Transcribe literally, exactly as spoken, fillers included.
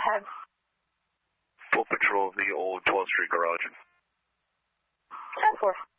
ahead. Full patrol of the old twelfth Street garage. ten four.